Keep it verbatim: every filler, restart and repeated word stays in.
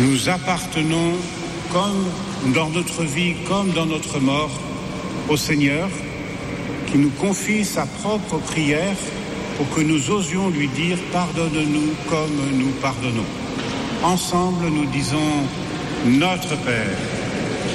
Nous appartenons, comme dans notre vie, comme dans notre mort, au Seigneur, qui nous confie sa propre prière pour que nous osions lui dire « Pardonne-nous comme nous pardonnons ». Ensemble, nous disons « Notre Père ».